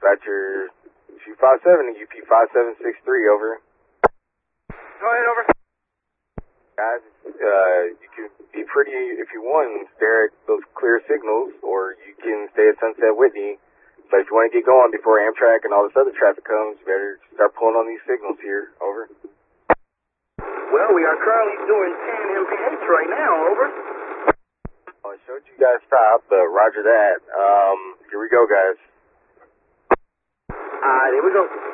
Dispatcher 257 to UP 5763, over. Go ahead, over. Guys, you can be pretty if you want and stare at those clear signals, or you can stay at Sunset Whitney. But if you want to get going before Amtrak and all this other traffic comes, you better start pulling on these signals here, over. Well, we are currently doing 10 mph right now, over. I showed you guys stop, but roger that. Here we go, guys. There we go.